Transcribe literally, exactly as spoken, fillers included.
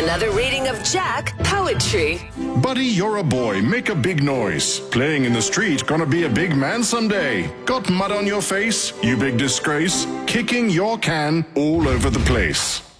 Another reading of Jack Poetry. Buddy, you're a boy, make a big noise. Playing in the street, gonna be a big man someday. Got mud on your face, you big disgrace. Kicking your can all over the place.